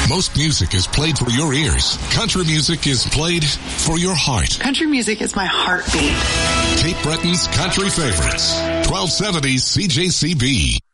Most music is played for your ears. Country music is played for your heart. Country music is my heartbeat. Cape Breton's Country Favorites. 1270 CJCB.